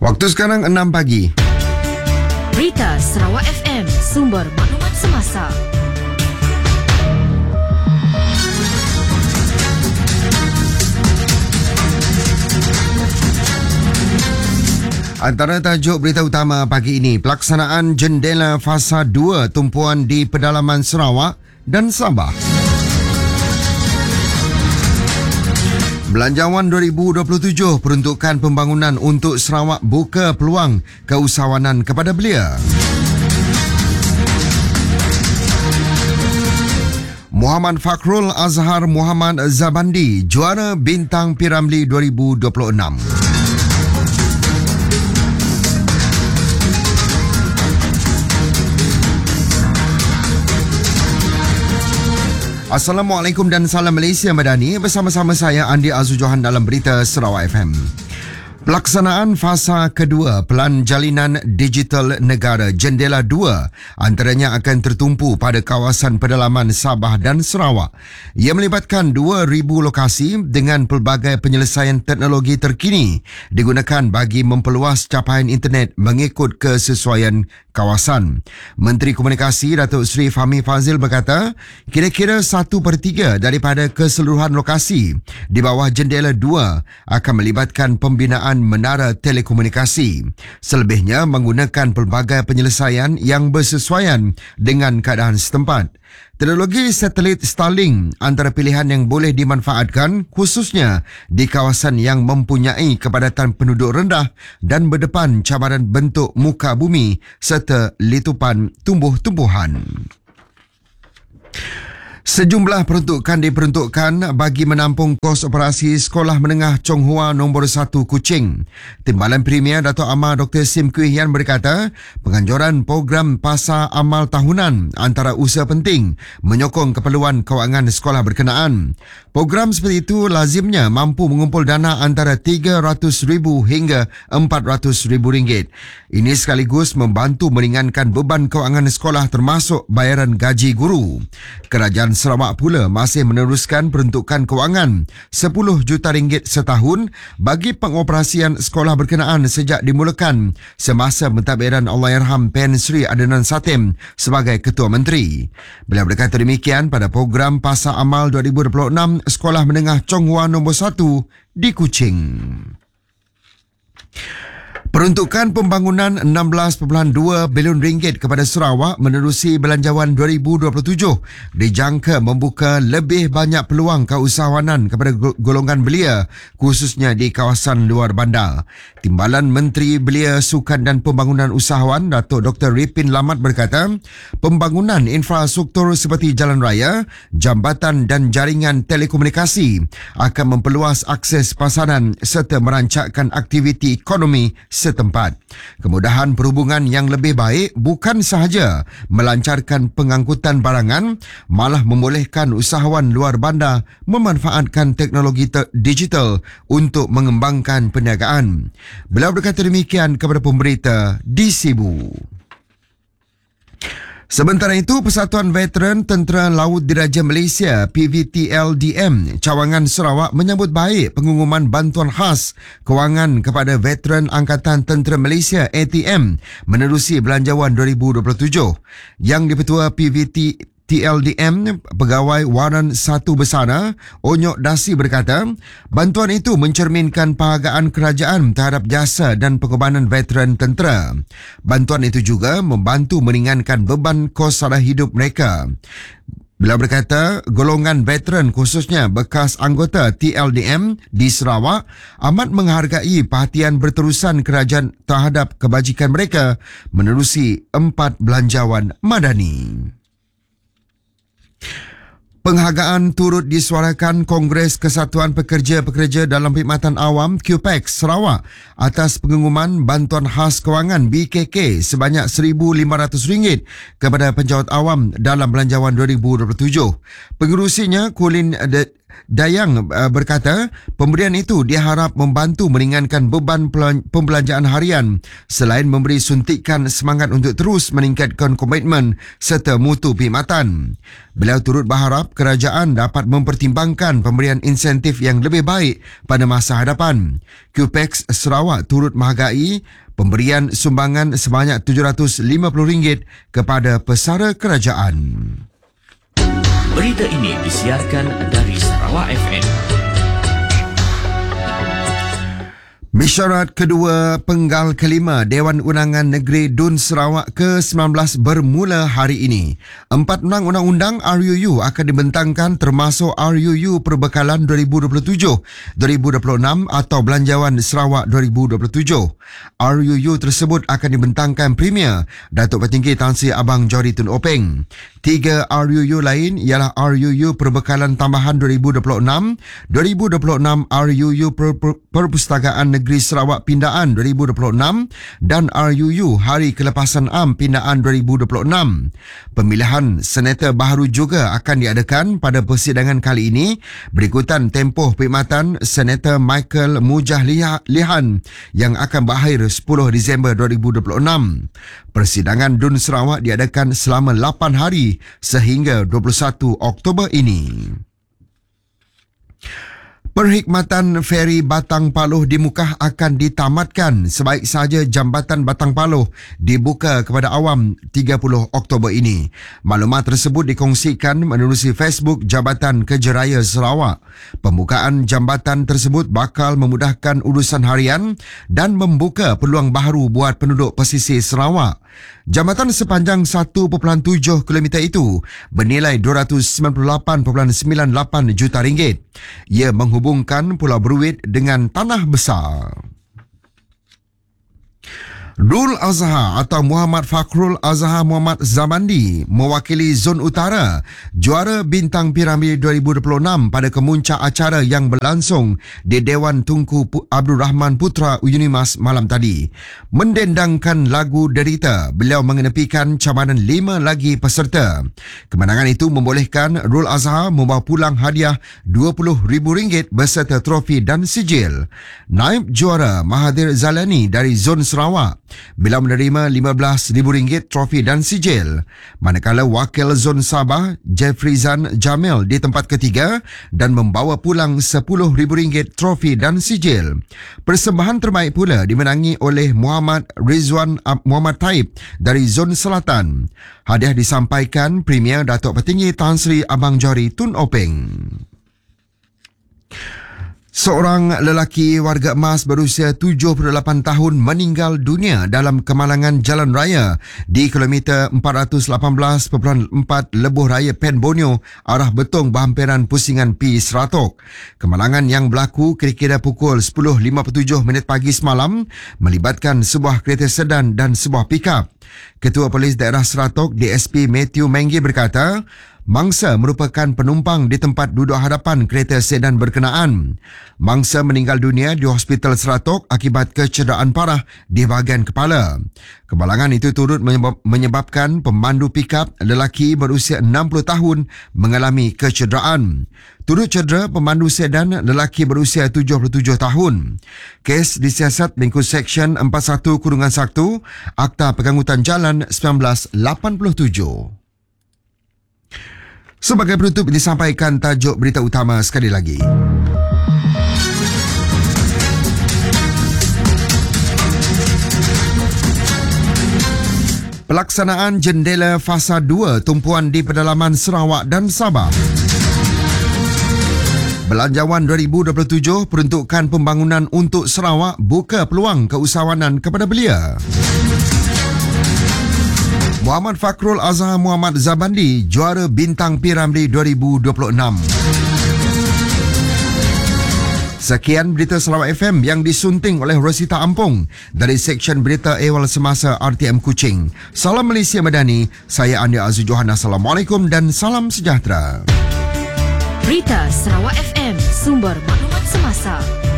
Waktu sekarang 6 pagi. Berita Sarawak FM, sumber maklumat semasa. Antara tajuk berita utama pagi ini, pelaksanaan jendela fasa 2 tumpuan di pedalaman Sarawak dan Sabah. Belanjawan 2027 peruntukan pembangunan untuk Sarawak buka peluang keusahawanan kepada belia. Muhammad Fakhrul Azhar Muhammad Zabandi juara Bintang P. Ramlee 2026. Assalamualaikum dan salam Malaysia Madani. Bersama-sama saya Andi Azul Johan dalam berita Sarawak FM. Pelaksanaan fasa kedua Pelan Jalinan Digital Negara Jendela 2 antaranya akan tertumpu pada kawasan pedalaman Sabah dan Sarawak. Ia melibatkan 2,000 lokasi dengan pelbagai penyelesaian teknologi terkini digunakan bagi memperluas capaian internet mengikut kesesuaian kawasan. Menteri Komunikasi Datuk Seri Fahmi Fazil berkata, kira-kira 1/3 daripada keseluruhan lokasi di bawah Jendela 2 akan melibatkan pembinaan menara telekomunikasi. Selebihnya menggunakan pelbagai penyelesaian yang bersesuaian dengan keadaan setempat. Teknologi satelit Starlink antara pilihan yang boleh dimanfaatkan khususnya di kawasan yang mempunyai kepadatan penduduk rendah dan berdepan cabaran bentuk muka bumi serta litupan tumbuh-tumbuhan. Sejumlah peruntukan diperuntukkan bagi menampung kos operasi Sekolah Menengah Chong Hua nombor 1 Kuching. Timbalan Premier Dato' Amar Dr. Sim Kui Hian berkata, penganjuran program Pasar Amal Tahunan antara usaha penting menyokong keperluan kewangan sekolah berkenaan. Program seperti itu lazimnya mampu mengumpul dana antara RM300,000 hingga RM400,000. Ini sekaligus membantu meringankan beban kewangan sekolah termasuk bayaran gaji guru. Kerajaan Sarawak pula masih meneruskan peruntukan kewangan RM10 juta setahun bagi pengoperasian sekolah berkenaan sejak dimulakan semasa mentadbiran Allahyarham Pen Sri Adnan Satem sebagai Ketua Menteri. Beliau berkata demikian pada program Pasar Amal 2026 Sekolah Menengah Chong Hua nombor 1 di Kuching. Peruntukan pembangunan RM16.2 bilion kepada Sarawak menerusi Belanjawan 2027 dijangka membuka lebih banyak peluang keusahawanan kepada golongan belia khususnya di kawasan luar bandar. Timbalan Menteri Belia, Sukan dan Pembangunan Usahawan Datuk Dr. Ripin Lamat berkata, pembangunan infrastruktur seperti jalan raya, jambatan dan jaringan telekomunikasi akan memperluas akses pasaran serta merancangkan aktiviti ekonomi setempat. Kemudahan perhubungan yang lebih baik bukan sahaja melancarkan pengangkutan barangan, malah membolehkan usahawan luar bandar memanfaatkan teknologi digital untuk mengembangkan perniagaan. Beliau berkata demikian kepada pemberita di Sibu. Sementara itu, Persatuan Veteran Tentera Laut Diraja Malaysia PVTLDM Cawangan Sarawak menyambut baik pengumuman bantuan khas kewangan kepada Veteran Angkatan Tentera Malaysia ATM menerusi Belanjawan 2027. Yang di-Ketua PVTLDM Pegawai Waran 1 Bersana Onyok Dasi berkata, bantuan itu mencerminkan penghargaan kerajaan terhadap jasa dan pengorbanan veteran tentera. Bantuan itu juga membantu meringankan beban kos sara hidup mereka. Beliau berkata, golongan veteran khususnya bekas anggota TLDM di Sarawak amat menghargai perhatian berterusan kerajaan terhadap kebajikan mereka menerusi 4 belanjawan madani. Penghargaan turut disuarakan Kongres Kesatuan Pekerja-Pekerja dalam Perkhidmatan Awam QPEX Sarawak atas pengumuman bantuan khas kewangan BKK sebanyak RM1,500 kepada penjawat awam dalam Belanjawan 2027. Pengerusinya Colin Dayang berkata pemberian itu diharap membantu meringankan beban pembelanjaan harian selain memberi suntikan semangat untuk terus meningkatkan komitmen serta mutu perkhidmatan. Beliau turut berharap kerajaan dapat mempertimbangkan pemberian insentif yang lebih baik pada masa hadapan. QPEX Sarawak turut menghargai pemberian sumbangan sebanyak RM750 kepada pesara kerajaan. Berita ini disiarkan dari Sarawak FM. Mesyuarat kedua penggal kelima Dewan Undangan Negeri Dun Sarawak ke-19 bermula hari ini. 4 undang-undang RUU akan dibentangkan termasuk RUU Perbekalan 2027-2026 atau Belanjawan Sarawak 2027. RUU tersebut akan dibentangkan Premier Datuk Petinggi Tan Sri Abang Johari Tun Openg. 3 RUU lain ialah RUU Perbekalan Tambahan 2026, 2026 RUU Perpustakaan Negeri Sarawak Pindaan 2026 dan RUU Hari Kelepasan Am Pindaan 2026. Pemilihan senator baharu juga akan diadakan pada persidangan kali ini berikutan tempoh perkhidmatan Senator Michael Mujah Lihan yang akan berakhir 10 Disember 2026. Persidangan Dun Sarawak diadakan selama 8 hari sehingga 21 Oktober ini. Perkhidmatan feri Batang Paloh di Mukah akan ditamatkan sebaik sahaja jambatan Batang Paloh dibuka kepada awam 30 Oktober ini. Maklumat tersebut dikongsikan menerusi Facebook Jabatan Kerja Raya Sarawak. Pembukaan jambatan tersebut bakal memudahkan urusan harian dan membuka peluang baharu buat penduduk pesisir Sarawak. Jambatan sepanjang 1.7 km itu bernilai RM298.98 juta. Ia menghubungkan Pulau Beruit dengan Tanah Besar. Rul Azhar atau Muhammad Fakhrul Azhar Muhammad Zabandi mewakili Zon Utara juara Bintang Piramid 2026 pada kemuncak acara yang berlangsung di Dewan Tunku Abdul Rahman Putra Unimas malam tadi. Mendendangkan lagu Derita, beliau mengenepikan cabaran 5 lagi peserta. Kemenangan itu membolehkan Rul Azhar membawa pulang hadiah RM20,000 beserta trofi dan sijil. Naib juara Mahathir Zalani dari Zon Sarawak bila menerima RM15,000 trofi dan sijil, manakala wakil Zon Sabah Jeffrizan Jamil di tempat ketiga dan membawa pulang RM10,000 trofi dan sijil. Persembahan terbaik pula dimenangi oleh Muhammad Rizwan Muhammad Taib dari Zon Selatan. Hadiah disampaikan Premier Datuk Petinggi Tan Sri Abang Johari Tun Openg. Seorang lelaki warga emas berusia 78 tahun meninggal dunia dalam kemalangan jalan raya di kilometer 418.4 Lebuh Raya Pen Borneo arah Betong berhampiran pusingan P. Seratok. Kemalangan yang berlaku kira-kira pukul 10.57 pagi semalam melibatkan sebuah kereta sedan dan sebuah pikap. Ketua Polis Daerah Seratok DSP Matthew Menggi berkata, mangsa merupakan penumpang di tempat duduk hadapan kereta sedan berkenaan. Mangsa meninggal dunia di Hospital Seratok akibat kecederaan parah di bahagian kepala. Kemalangan itu turut menyebabkan pemandu pikap lelaki berusia 60 tahun mengalami kecederaan. Turut cedera pemandu sedan lelaki berusia 77 tahun. Kes disiasat mengikut Seksyen 41-1 Akta Pengangkutan Jalan 1987. Sebagai penutup disampaikan tajuk berita utama sekali lagi. Pelaksanaan jendela fasa 2 tumpuan di pedalaman Sarawak dan Sabah. Belanjawan 2027 peruntukan pembangunan untuk Sarawak buka peluang keusahawanan kepada belia. Muhammad Fakhrul Azhar Muhammad Zabandi juara Bintang Piramid 2026. Sekian berita Sarawak FM yang disunting oleh Rosita Ampong dari Seksyen Berita Ehwal Semasa RTM Kuching. Salam Malaysia Madani, saya Andi Azul Johan. Assalamualaikum dan salam sejahtera. Berita Sarawak FM, sumber maklumat semasa.